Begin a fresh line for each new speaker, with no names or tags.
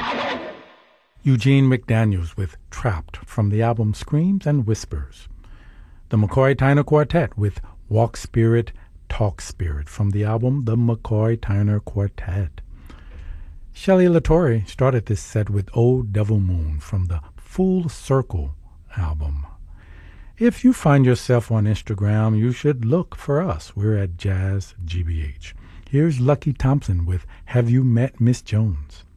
Eugene McDaniels with Trapped from the album Screams and Whispers. The McCoy Tyner Quartet with Walk Spirit, Talk Spirit from the album The McCoy Tyner Quartet. Shelley LaTorre started this set with Old Devil Moon from the Full Circle album. If you find yourself on Instagram, you should look for us. We're at Jazz GBH. Here's Lucky Thompson with Have You Met Miss Jones?